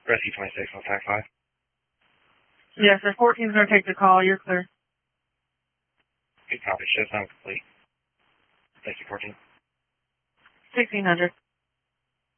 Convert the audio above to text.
Rescue 26 on Tac 5. Yes, sir. 14's going to take the call. You're clear. Good copy. Show sound complete. Rescue 14. 1600.